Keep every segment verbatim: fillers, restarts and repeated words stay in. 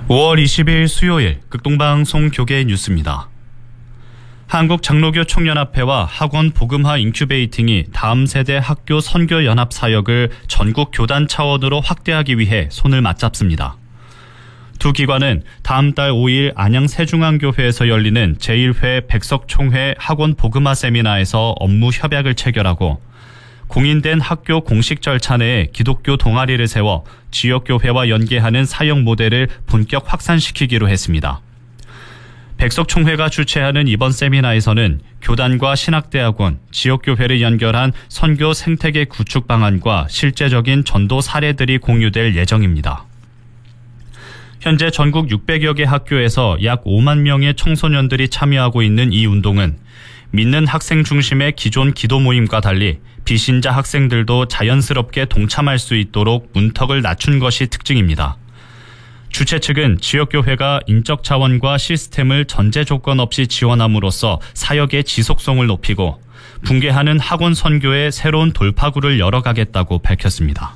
오월 이십일 수요일 극동방송 교계 뉴스입니다. 한국장로교 총연합회와 학원 복음화 인큐베이팅이 다음 세대 학교 선교 연합 사역을 전국 교단 차원으로 확대하기 위해 손을 맞잡습니다. 두 기관은 다음 달 오일 안양 세중앙교회에서 열리는 제일 회 백석총회 학원 복음화 세미나에서 업무 협약을 체결하고 공인된 학교 공식 절차 내에 기독교 동아리를 세워 지역교회와 연계하는 사역 모델을 본격 확산시키기로 했습니다. 백석총회가 주최하는 이번 세미나에서는 교단과 신학대학원, 지역교회를 연결한 선교 생태계 구축 방안과 실제적인 전도 사례들이 공유될 예정입니다. 현재 전국 육백여 개 학교에서 약 오만 명의 청소년들이 참여하고 있는 이 운동은 믿는 학생 중심의 기존 기도 모임과 달리 비신자 학생들도 자연스럽게 동참할 수 있도록 문턱을 낮춘 것이 특징입니다. 주최 측은 지역교회가 인적 자원과 시스템을 전제 조건 없이 지원함으로써 사역의 지속성을 높이고 붕괴하는 학원 선교의 새로운 돌파구를 열어가겠다고 밝혔습니다.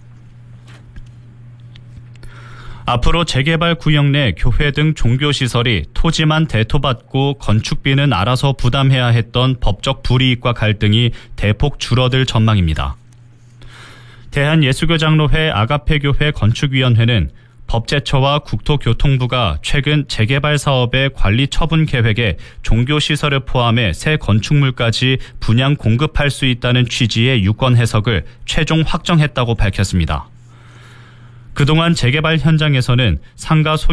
앞으로 재개발 구역 내 교회 등 종교시설이 토지만 대토받고 건축비는 알아서 부담해야 했던 법적 불이익과 갈등이 대폭 줄어들 전망입니다. 대한예수교장로회 아가페교회 건축위원회는 법제처와 국토교통부가 최근 재개발 사업의 관리 처분 계획에 종교시설을 포함해 새 건축물까지 분양 공급할 수 있다는 취지의 유권 해석을 최종 확정했다고 밝혔습니다. 그동안 재개발 현장에서는 상가 소유